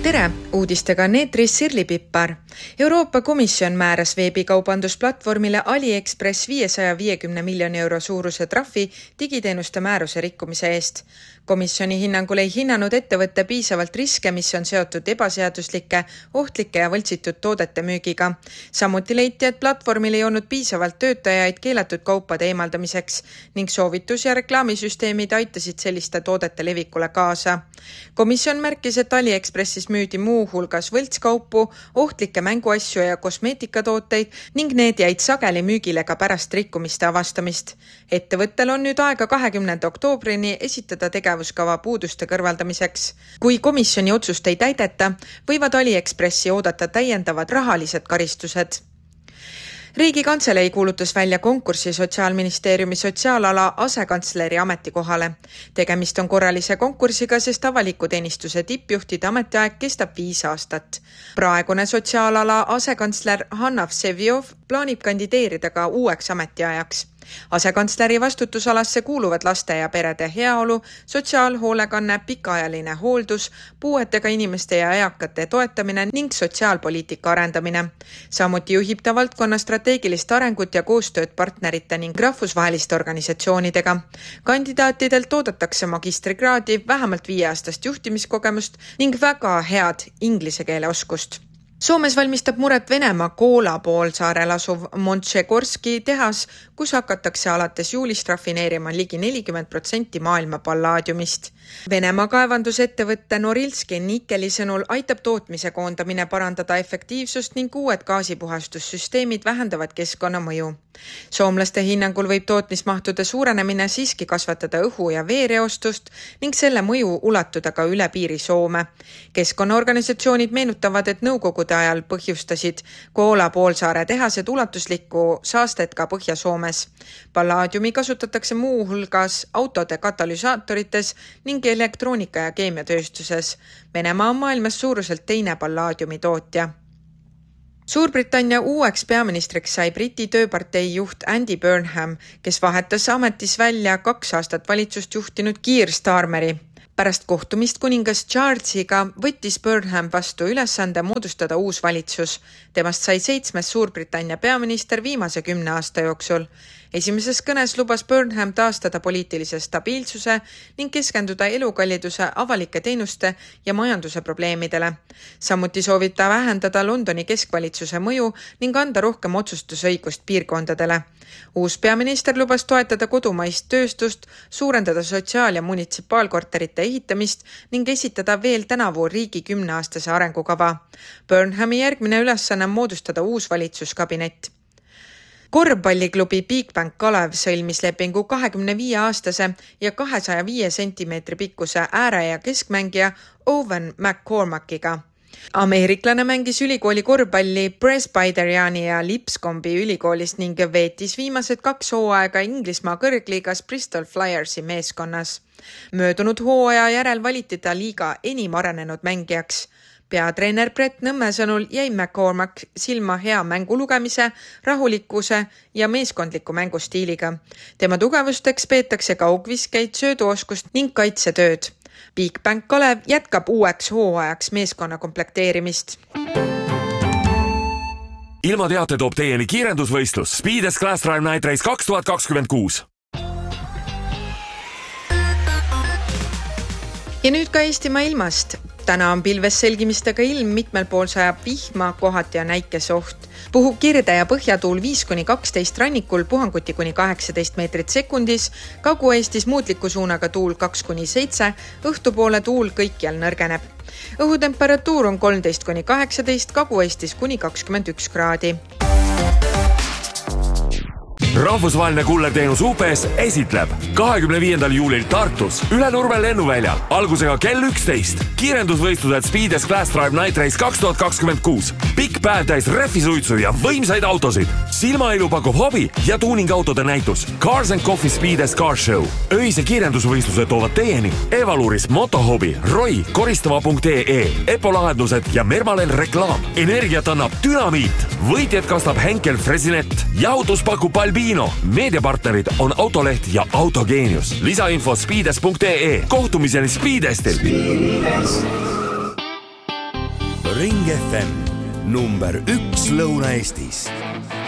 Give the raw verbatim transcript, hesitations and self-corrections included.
Tere! Uudistega neetris Sirli Pippar. Euroopa Komisjon määras veebikaubandusplatvormile AliExpress viiesaja viiekümne miljoni euro suuruse trahvi digiteenuste määruse rikkumise eest. Komisjoni hinnangul ei hinnanud ettevõtte piisavalt riske, mis on seotud ebaseaduslike, ohtlike ja võltsitud toodete müügiga. Samuti leiti, et platvormil ei olnud piisavalt töötajaid keelatud kaupade eemaldamiseks ning soovitus- ja reklaamisüsteemid aitasid selliste toodete levikule kaasa. Komisjon märkis, et AliExpressis müüdi muu hulgas võltskaupu, ohtlikke mänguasju ja kosmeetikatooteid ning need jäid sageli müügile ka pärast rikkumiste avastamist. Ettevõttel on nüüd aega kahekümnenda oktoobrini esitada tegevuskava puuduste kõrvaldamiseks. Kui komisjoni otsust ei täideta, võivad AliExpressi oodata täiendavad rahalised karistused. Riigikantselei kuulutas välja konkursi Sotsiaalministeeriumi sotsiaalala asekantsleri ametikohale. Tegemist on korralise konkursiga, sest avaliku teenistuse tippjuhtide ametiaeg kestab viis aastat. Praegune sotsiaalala asekantsler Hanna Vseviov plaanib kandideerida ka uueks ametiajaks. Asekantsleri vastutusalasse kuuluvad laste ja perede heaolu, sotsiaalhoolekanne, pikaajaline hooldus, puuetega inimeste ja eakate toetamine ning sotsiaalpoliitika arendamine. Samuti juhib ta valdkonna strateegilist arengut ja koostööd partnerite ning rahvusvaheliste organisatsioonidega. Kandidaatidelt oodatakse magistrikraadi, vähemalt viieaastast juhtimiskogemust ning väga head inglise keele oskust. Soomes valmistab muret Venemaa Koola poolsaarel asuv Montšegorski tehas, kus hakatakse alates juulist rafineerima ligi nelikümmend protsenti maailma pallaadiumist. Venemaa kaevandusettevõtte Norilski Nikeli sõnul aitab tootmise koondamine parandada efektiivsust ning uued gaasipuhastussüsteemid vähendavad keskkonnamõju. Soomlaste hinnangul võib tootmismahtude suurenemine siiski kasvatada õhu- ja veereostust ning selle mõju ulatuda ka üle piiri Soome. Keskkonnaorganisatsioonid meenutavad, et nõukogude ajal põhjustasid Koola poolsaare tehased ulatuslikku saastet ka Põhja-Soomes. Pallaadiumi kasutatakse muu hulgas autode katalüsaatorites ning elektroonika- ja keemiatööstuses. Venemaa on maailmas suuruselt teine pallaadiumi tootja. Suurbritannia uueks peaministriks sai Briti tööpartei juht Andy Burnham, kes vahetas ametis välja kaks aastat valitsust juhtinud Keir Starmeri. Pärast kohtumist kuningas Charlesiga võttis Burnham vastu ülesande moodustada uus valitsus. Temast sai seitsmes Suurbritannia peaminister viimase kümne aasta jooksul. Esimeses kõnes lubas Burnham taastada poliitilise stabiilsuse ning keskenduda elukalliduse, avalike teenuste ja majanduse probleemidele. Samuti soovib ta vähendada Londoni keskvalitsuse mõju ning anda rohkem otsustusõigust piirkondadele. Uus peaminister lubas toetada kodumaist tööstust, suurendada sotsiaal- ja munitsipaalkorterite ehitamist ning esitada veel tänavu riigi kümneaastase arengukava. Burnhami järgmine ülesanne on moodustada uus valitsuskabinett. Korvpalliklubi Bigbank Kalev sõlmis lepingu kahekümne viie aastase ja kahesaja viie sentimeetri pikkuse ääre- ja keskmängija Owen McCormackiga. Ameeriklane mängis ülikooli korvpalli Presbyteriani ja Lipscombi ülikoolist ning veetis viimased kaks hooaega Inglismaa kõrgliigas Bristol Flyersi meeskonnas. Möödunud hooaja järel valiti ta liiga enim arenenud mängijaks. Peatreener Brett Nõmme sõnul jäi McCormack silma hea mängu lugemise, rahulikkuse ja meeskondliku mängustiiliga. Tema tugevusteks peetakse kaugviskeid, sööduoskust ning kaitsetööd. Bigbank Kalev jätkab uueks hooajaks meeskonna komplekteerimist. Ilma teate toob teieni kiirendusvõistlus Speed S Class Drive Night Race kaks tuhat kakskümmend kuus. Ja nüüd ka Eestimaa ilmast. Täna on pilves selgimistega ilm, mitmel pool sajab vihma, kohati on äikesoht. Puhub kirde ja põhjatuul viis kuni kaksteist rannikul, puhanguti kuni kaheksateist meetrit sekundis, Kagu-Eestis muutliku suunaga tuul kaks kuni seitse, õhtupoole tuul kõikjal nõrgeneb. Õhutemperatuur on kolmteist kuni kaheksateist, Kagu-Eestis kuni kakskümmend üks kraadi. Rahvusvaheline kullerteenus U P S esitleb kahekümne viiendal juulil Tartus üle Nurme lennuväljal algusega kell üksteist. Kiirendusvõistlused Speed S Class Drive Night Race kaks tuhat kakskümmend kuus. Pikk päev täis rehvisuitsu ja võimsaid autosid. Silmailu pakub hobi ja tuuningautode näitus. Cars and Coffee Speed S Car Show. Öise kiirendusvõistluse toovad teieni Evaluris, Motohobi, Roy, koristava punkt ee, Epo lahendused ja Mermalen reklaam. Energiat annab Dynamiit. Võitjad kastab Henkel Fresinet. Jahutus pakub Albino. Meediapartnerid on Autoleht ja Autogeenius. Lisainfo speedes punkt ee. Kohtumiseni Speedestil. Ring F M, number üks Lõuna-Eestis.